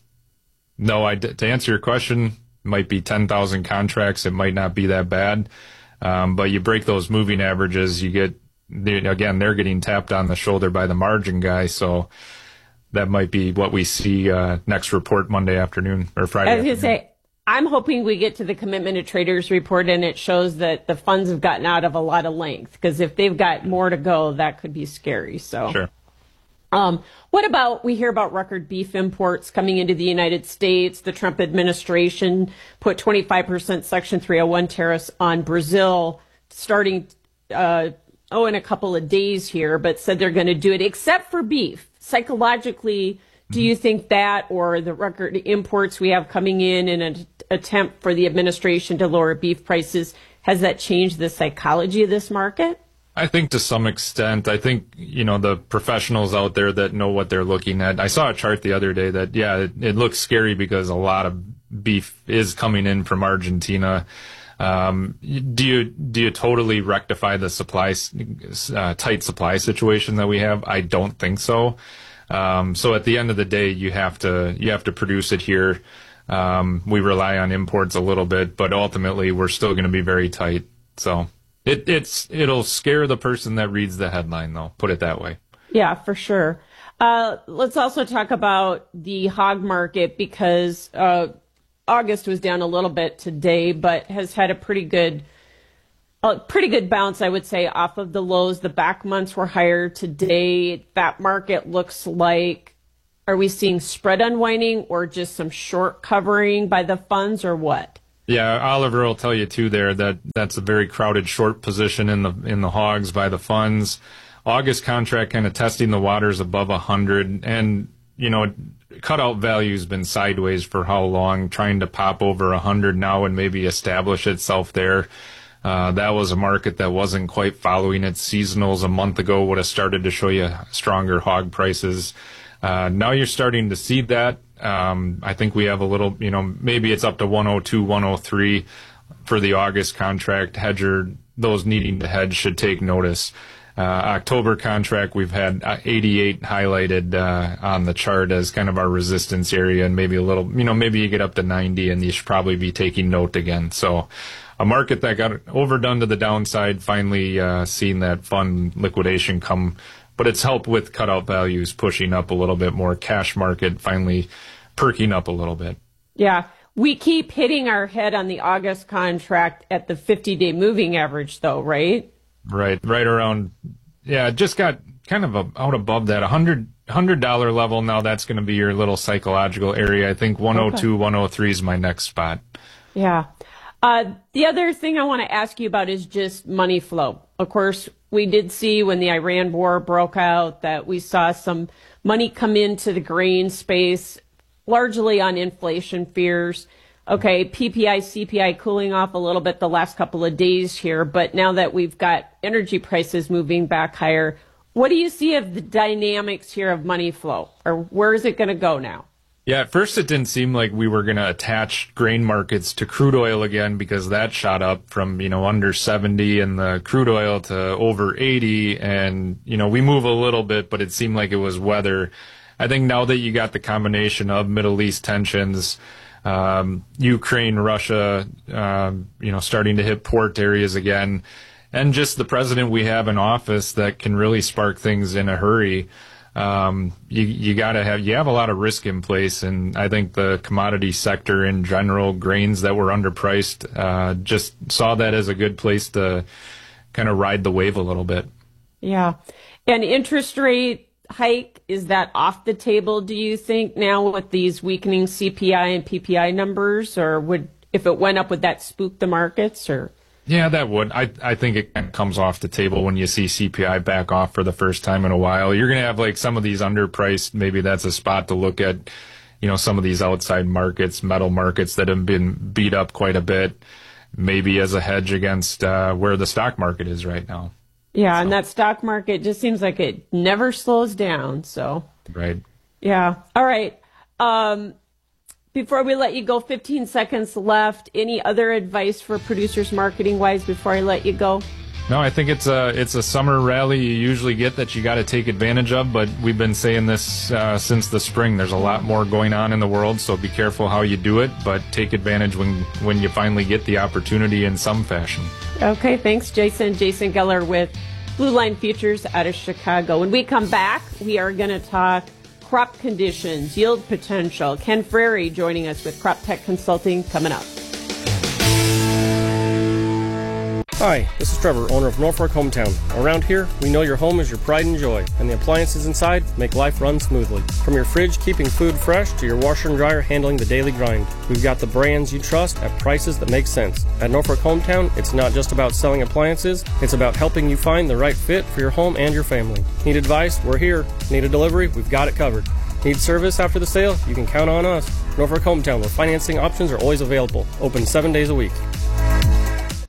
no, I, to answer your question, it might be ten thousand contracts. It might not be that bad. Um, but you break those moving averages, you get, again, they're getting tapped on the shoulder by the margin guy. So that might be what we see uh, next report Monday afternoon or Friday I was going afternoon. to say, I'm hoping we get to the commitment to traders report and it shows that the funds have gotten out of a lot of length, because if they've got more to go, that could be scary. So, sure. Um, what about, we hear about record beef imports coming into the United States. The Trump administration put twenty-five percent Section three oh one tariffs on Brazil starting, uh, oh, in a couple of days here, but said they're going to do it except for beef. Psychologically, do you think that, or the record imports we have coming in in an attempt for the administration to lower beef prices, has that changed the psychology of this market? I think to some extent. I think, you know, the professionals out there that know what they're looking at. I saw a chart the other day that, yeah, it, it looks scary because a lot of beef is coming in from Argentina. Um, do you do you totally rectify the supply uh, tight supply situation that we have? I don't think so. Um, so at the end of the day, you have to you have to produce it here. Um, we rely on imports a little bit, but ultimately we're still going to be very tight. So it, it's it'll scare the person that reads the headline, though. Put it that way. Yeah, for sure. Uh, let's also talk about the hog market, because uh, August was down a little bit today, but has had a pretty good, a pretty good bounce, I would say, off of the lows. The back months were higher today. That market looks like, are we seeing spread unwinding or just some short covering by the funds, or what? Yeah, Oliver will tell you too there that that's a very crowded short position in the in the hogs by the funds. August contract kind of testing the waters above one hundred, and, you know, cutout value's been sideways for how long, trying to pop over one hundred now and maybe establish itself there. Uh, that was a market that wasn't quite following its seasonals a month ago, would have started to show you stronger hog prices. Uh, now you're starting to see that. Um, I think we have a little, you know, maybe it's up to one oh two, one oh three for the August contract. Hedger, those needing to hedge should take notice. Uh, October contract, we've had eighty-eight highlighted uh, on the chart as kind of our resistance area, and maybe a little, you know, maybe you get up to ninety and you should probably be taking note again. So a market that got overdone to the downside, finally uh, seeing that fund liquidation come, but it's helped with cutout values pushing up a little bit more, cash market finally perking up a little bit. Yeah. We keep hitting our head on the August contract at the fifty-day moving average, though, right? Right, right around, yeah, it just got kind of a, out above that one hundred one hundred dollar level. Now that's going to be your little psychological area. I think one oh two, okay. one oh three is my next spot. Yeah. Uh, the other thing I want to ask you about is just money flow. Of course, we did see when the Iran war broke out that we saw some money come into the grain space, largely on inflation fears. Okay, P P I, C P I cooling off a little bit the last couple of days here, but now that we've got energy prices moving back higher, what do you see of the dynamics here of money flow, or where is it going to go now? Yeah, at first it didn't seem like we were going to attach grain markets to crude oil again, because that shot up from, you know, under seventy and the crude oil to over eighty, and, you know, we move a little bit, but it seemed like it was weather. I think now that you got the combination of Middle East tensions, Um, Ukraine, Russia, um, you know, starting to hit port areas again, and just the president we have in office that can really spark things in a hurry. Um, you, you gotta have, you have a lot of risk in place. And I think the commodity sector in general, grains that were underpriced, uh, just saw that as a good place to kind of ride the wave a little bit. Yeah. And interest rate hike, is that off the table, do you think, now with these weakening C P I and P P I numbers? Or would, if it went up, would that spook the markets? Or yeah, that would. I I think it comes off the table when you see C P I back off for the first time in a while. You're going to have like some of these underpriced, maybe that's a spot to look at, you know, some of these outside markets, metal markets that have been beat up quite a bit, maybe as a hedge against uh, where the stock market is right now. Yeah, so. And that stock market just seems like it never slows down. So right. Yeah. All right. Um, before we let you go, fifteen seconds left. Any other advice for producers marketing wise before I let you go? No, I think it's a it's a summer rally you usually get that you got to take advantage of. But we've been saying this uh, since the spring. There's a lot more going on in the world, so be careful how you do it. But take advantage when when you finally get the opportunity in some fashion. Okay, thanks, Jason. Jason Geller with Blue Line Futures out of Chicago. When we come back, we are going to talk crop conditions, yield potential. Ken Frary joining us with Crop Tech Consulting coming up. Hi, this is Trevor, owner of Norfolk Hometown. Around here, we know your home is your pride and joy, and the appliances inside make life run smoothly. From your fridge keeping food fresh to your washer and dryer handling the daily grind, we've got the brands you trust at prices that make sense. At Norfolk Hometown, it's not just about selling appliances, it's about helping you find the right fit for your home and your family. Need advice? We're here. Need a delivery? We've got it covered. Need service after the sale? You can count on us. Norfolk Hometown, where financing options are always available. Open seven days a week.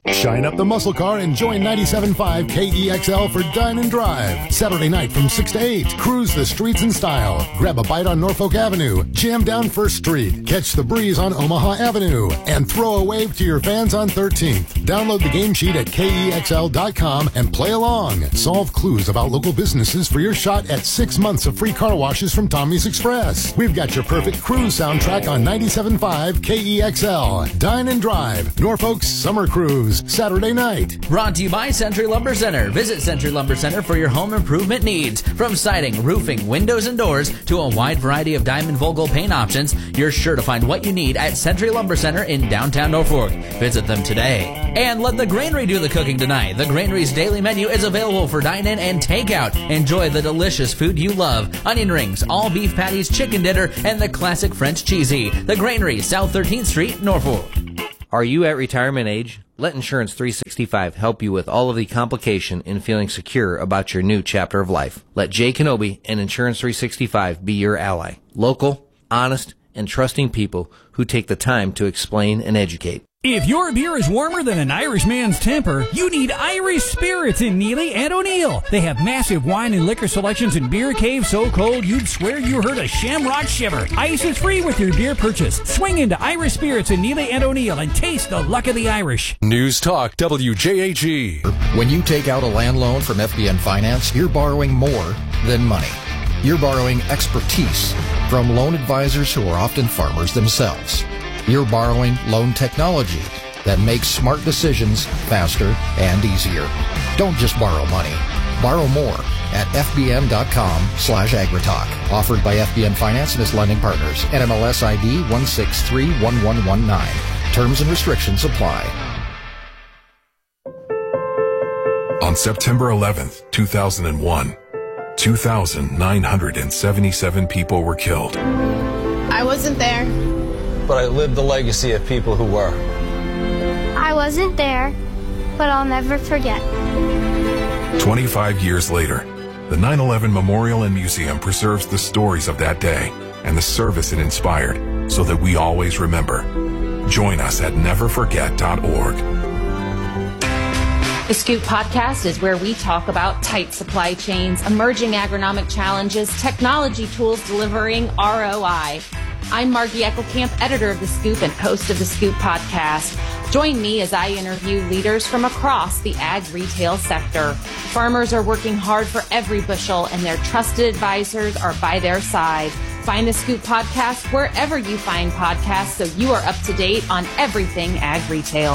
Shine up the muscle car and join ninety-seven point five K E X L for Dine and Drive. Saturday night from six to eight. Cruise the streets in style. Grab a bite on Norfolk Avenue. Jam down First Street. Catch the breeze on Omaha Avenue. And throw a wave to your fans on thirteenth. Download the game sheet at K E X L dot com and play along. Solve clues about local businesses for your shot at six months of free car washes from Tommy's Express. We've got your perfect cruise soundtrack on ninety-seven point five K E X L. Dine and Drive. Norfolk's Summer Cruise. Saturday night. Brought to you by Century Lumber Center. Visit Century Lumber Center for your home improvement needs. From siding, roofing, windows, and doors to a wide variety of Diamond Vogel paint options, you're sure to find what you need at Century Lumber Center in downtown Norfolk. Visit them today. And let the Granary do the cooking tonight. The Granary's daily menu is available for dine-in and takeout. Enjoy the delicious food you love. Onion rings, all beef patties, chicken dinner, and the classic French cheesy. The Granary, South thirteenth Street, Norfolk. Are you at retirement age? Let Insurance three sixty-five help you with all of the complication in feeling secure about your new chapter of life. Let Jay Kenobi and Insurance three sixty-five be your ally. Local, honest, and trusting people who take the time to explain and educate. If your beer is warmer than an Irishman's temper, you need Irish Spirits in Neely and O'Neill. They have massive wine and liquor selections in Beer Cave so cold you'd swear you heard a shamrock shiver. Ice is free with your beer purchase. Swing into Irish Spirits in Neely and O'Neill and taste the luck of the Irish. News Talk W J H E. When you take out a land loan from F B N Finance, you're borrowing more than money. You're borrowing expertise from loan advisors who are often farmers themselves. You're borrowing loan technology that makes smart decisions faster and easier. Don't just borrow money. Borrow more at fbn.com slash agritalk. Offered by F B N Finance and its lending partners. N M L S I D one six three one one one nine. Terms and restrictions apply. On September eleventh, two thousand one, two thousand nine hundred seventy-seven people were killed. I wasn't there. But I lived the legacy of people who were. I wasn't there, but I'll never forget. twenty-five years later, the nine eleven Memorial and Museum preserves the stories of that day and the service it inspired so that we always remember. Join us at never forget dot org. The Scoop Podcast is where we talk about tight supply chains, emerging agronomic challenges, technology tools delivering R O I. I'm Margie Eckelkamp, editor of The Scoop and host of The Scoop Podcast. Join me as I interview leaders from across the ag retail sector. Farmers are working hard for every bushel, and their trusted advisors are by their side. Find The Scoop Podcast wherever you find podcasts so you are up to date on everything ag retail.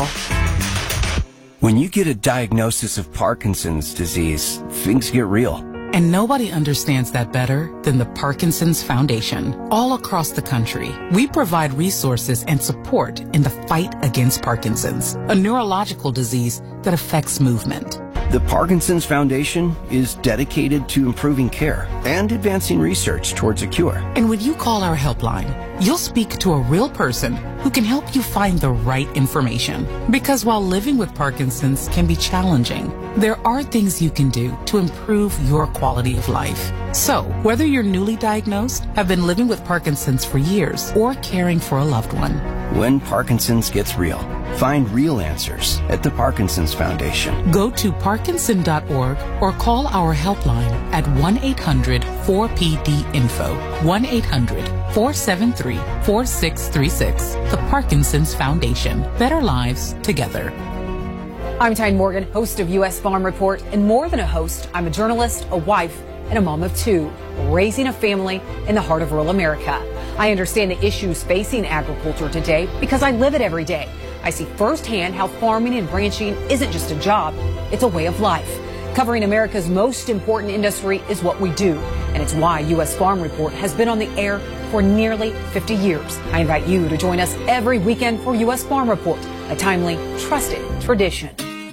When you get a diagnosis of Parkinson's disease, things get real. And nobody understands that better than the Parkinson's Foundation. All across the country, we provide resources and support in the fight against Parkinson's, a neurological disease that affects movement. The Parkinson's Foundation is dedicated to improving care and advancing research towards a cure. And when you call our helpline, you'll speak to a real person who can help you find the right information. Because while living with Parkinson's can be challenging, there are things you can do to improve your quality of life. So, whether you're newly diagnosed, have been living with Parkinson's for years, or caring for a loved one, when Parkinson's gets real, find real answers at the Parkinson's Foundation. Go to parkinson dot org or call our helpline at one eight hundred four P D info, one eight hundred four seven three four six three six. The Parkinson's Foundation. Better lives together. I'm Tyne Morgan, host of U S Farm Report, and more than a host, I'm a journalist, a wife, and a mom of two, raising a family in the heart of rural America. I understand the issues facing agriculture today because I live it every day. I see firsthand how farming and ranching isn't just a job, it's a way of life. Covering America's most important industry is what we do, and it's why U S Farm Report has been on the air for nearly fifty years. I invite you to join us every weekend for U S Farm Report, a timely, trusted tradition.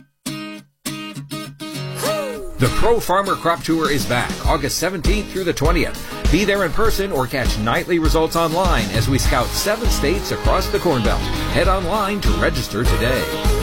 The Pro Farmer Crop Tour is back August seventeenth through the twentieth. Be there in person or catch nightly results online as we scout seven states across the Corn Belt. Head online to register today.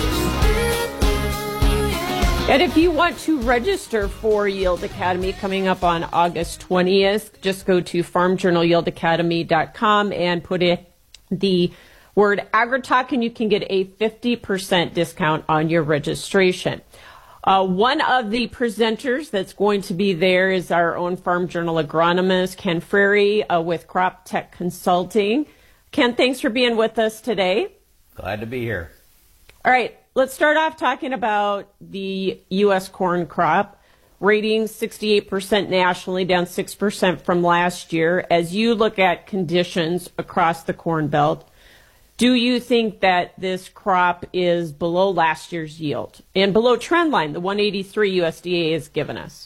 And if you want to register for Yield Academy coming up on August twentieth, just go to farm journal yield academy dot com and put in the word AgriTalk, and you can get a fifty percent discount on your registration. Uh, one of the presenters that's going to be there is our own Farm Journal agronomist, Ken Frary, uh, with Crop Tech Consulting. Ken, thanks for being with us today. Glad to be here. All right, let's start off talking about the U S corn crop. Rating sixty-eight percent nationally, down six percent from last year. As you look at conditions across the Corn Belt, do you think that this crop is below last year's yield and below trend line, the one eighty-three U S D A has given us?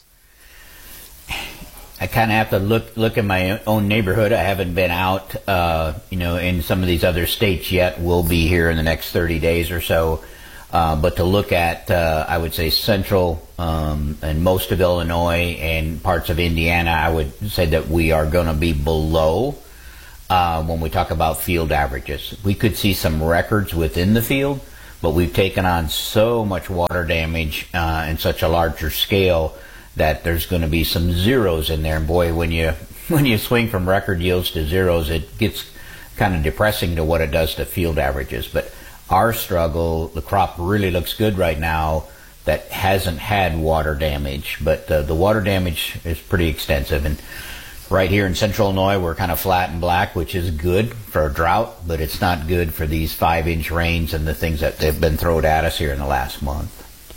I kind of have to look look in my own neighborhood. I haven't been out, uh, you know, in some of these other states yet. We'll be here in the next thirty days or so. Uh, but to look at, uh, I would say, central um, and most of Illinois and parts of Indiana, I would say that we are going to be below uh, when we talk about field averages. We could see some records within the field, but we've taken on so much water damage uh, in such a larger scale that there's going to be some zeros in there. And boy, when you when you swing from record yields to zeros, it gets kind of depressing to what it does to field averages. But our struggle, the crop really looks good right now that hasn't had water damage, but uh, the water damage is pretty extensive. And right here in central Illinois, we're kind of flat and black, which is good for a drought, but it's not good for these five-inch rains and the things that they've been thrown at us here in the last month.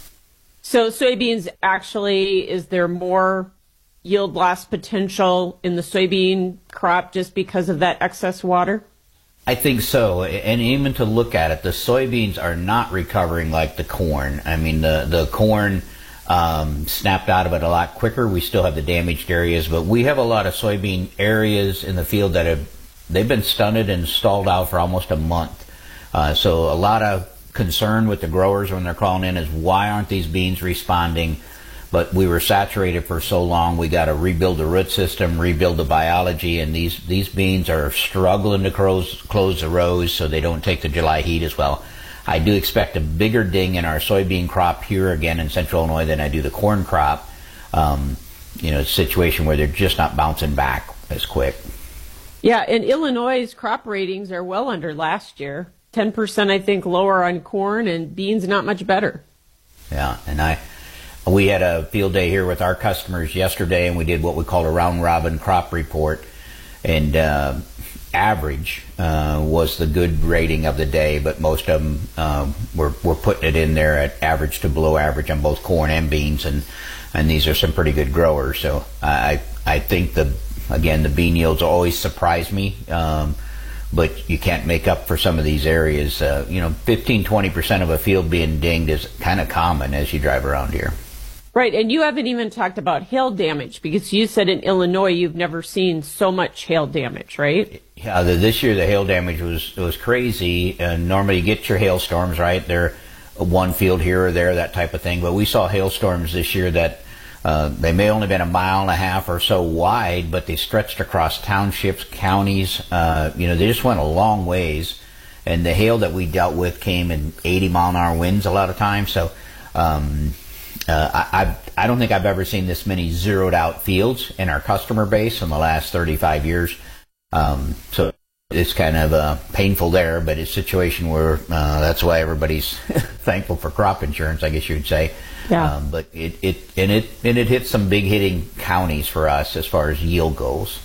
So soybeans, actually, is there more yield loss potential in the soybean crop just because of that excess water? I think so, and even to look at it, the soybeans are not recovering like the corn. I mean, the, the corn um, snapped out of it a lot quicker. We still have the damaged areas, but we have a lot of soybean areas in the field that have they've been stunted and stalled out for almost a month. Uh, so a lot of concern with the growers when they're calling in is why aren't these beans responding? But we were saturated for so long, we got to rebuild the root system, rebuild the biology, and these, these beans are struggling to close, close the rows so they don't take the July heat as well. I do expect a bigger ding in our soybean crop here again in central Illinois than I do the corn crop. Um, you know, a situation where they're just not bouncing back as quick. Yeah, and Illinois' crop ratings are well under last year. ten percent, I think, lower on corn, and beans not much better. Yeah, and I... We had a field day here with our customers yesterday, and we did what we call a round-robin crop report. And uh, average uh, was the good rating of the day, but most of them uh, were, were putting it in there at average to below average on both corn and beans, and and these are some pretty good growers. So I I think the again the bean yields always surprise me, um, but you can't make up for some of these areas. Uh, you know, fifteen, twenty percent of a field being dinged is kind of common as you drive around here. Right, and you haven't even talked about hail damage, because you said in Illinois you've never seen so much hail damage, right? Yeah, the, this year the hail damage was was crazy. And normally you get your hailstorms, right? They're one field here or there, that type of thing. But we saw hailstorms this year that uh, they may only been a mile and a half or so wide, but they stretched across townships, counties. Uh, you know, they just went a long ways. And the hail that we dealt with came in eighty mile an hour winds a lot of times. So. Um, Uh, I, I I don't think I've ever seen this many zeroed out fields in our customer base in the last thirty-five years. Um, so it's kind of uh, painful there, but it's a situation where uh, that's why everybody's thankful for crop insurance, I guess you would say. Yeah. Um, but it, it and it and it hits some big hitting counties for us as far as yield goes.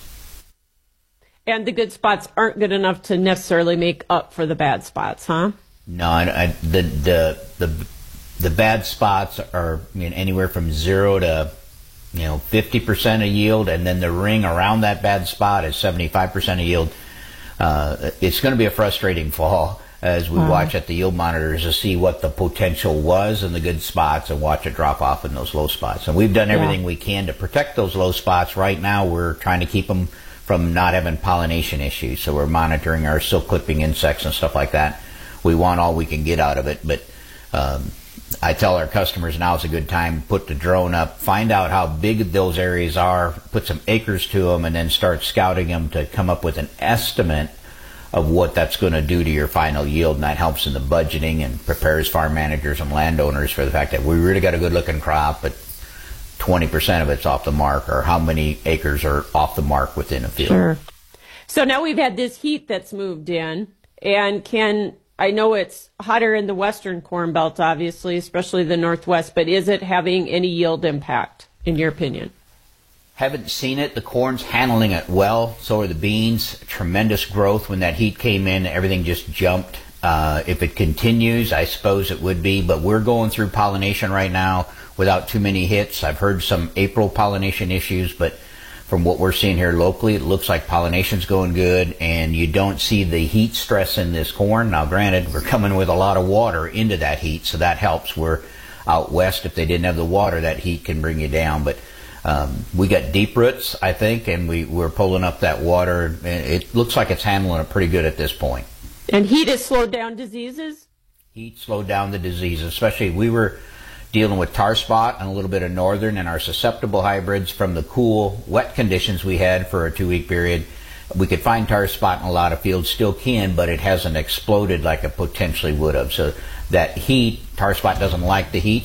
And the good spots aren't good enough to necessarily make up for the bad spots, huh? No, I, I, the the the. The bad spots are, I mean, anywhere from zero to, you know, fifty percent of yield, and then the ring around that bad spot is seventy-five percent of yield. Uh, it's going to be a frustrating fall as we wow. watch at the yield monitors to see what the potential was in the good spots and watch it drop off in those low spots. And we've done everything yeah. we can to protect those low spots. Right now we're trying to keep them from not having pollination issues. So we're monitoring our silk clipping insects and stuff like that. We want all we can get out of it, but um, I tell our customers now is a good time to put the drone up, find out how big those areas are, put some acres to them, and then start scouting them to come up with an estimate of what that's going to do to your final yield. And that helps in the budgeting and prepares farm managers and landowners for the fact that we really got a good looking crop, but twenty percent of it's off the mark, or how many acres are off the mark within a field. Sure. So now we've had this heat that's moved in, And can, I know it's hotter in the western Corn Belt, obviously, especially the Northwest, but is it having any yield impact, in your opinion? Haven't seen it. The corn's handling it well. So are the beans. Tremendous growth. When that heat came in, everything just jumped. Uh, if it continues, I suppose it would be. But we're going through pollination right now without too many hits. I've heard some April pollination issues, but from what we're seeing here locally, it looks like pollination's going good, and you don't see the heat stress in this corn. Now, granted, we're coming with a lot of water into that heat, so that helps. We're out west. If they didn't have the water, that heat can bring you down. But Um, we got deep roots, I think, and we, we're pulling up that water. It looks like it's handling it pretty good at this point. And heat has slowed down diseases? Heat slowed down the diseases, especially we were dealing with tar spot and a little bit of northern and our susceptible hybrids from the cool, wet conditions we had for a two-week period. We could find tar spot in a lot of fields, still can, but it hasn't exploded like it potentially would have. So that heat, tar spot doesn't like the heat,